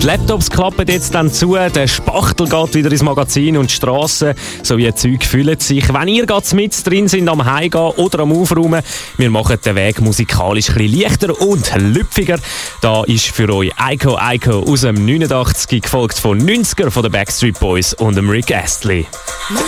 Die Laptops klappen jetzt dann zu, der Spachtel geht wieder ins Magazin und die Strassen sowie Zeug füllen sich. Wenn ihr gerade mit drin sind am Heimgehen oder am Aufräumen, wir machen den Weg musikalisch ein bisschen leichter und lüpfiger. Da ist für euch Eiko Eiko aus dem 89, gefolgt von 90er von den Backstreet Boys und dem Rick Astley.